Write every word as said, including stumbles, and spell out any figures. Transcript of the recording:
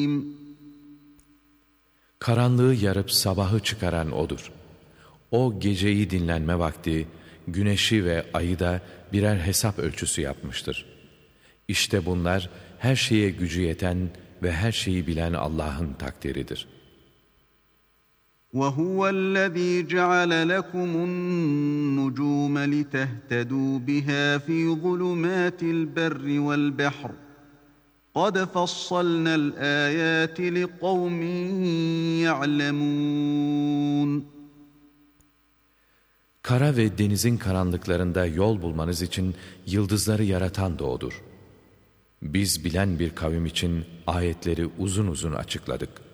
Karanlığı yarıp sabahı çıkaran O'dur. O geceyi dinlenme vakti, güneşi ve ayı da birer hesap ölçüsü yapmıştır. İşte bunlar her şeye gücü yeten ve her şeyi bilen Allah'ın takdiridir. وَهُوَ الَّذ۪ي جَعَلَ لَكُمُ النُّجُومَ لِتَهْتَدُوا بِهَا ف۪ي ظُلُمَاتِ الْبَرِّ وَالْبَحْرِ قَدْ فَصَّلْنَا الْآيَاتِ لِقَوْمٍ يَعْلَمُونَ Kara ve denizin karanlıklarında yol bulmanız için yıldızları yaratan da O'dur. Biz bilen bir kavim için ayetleri uzun uzun açıkladık.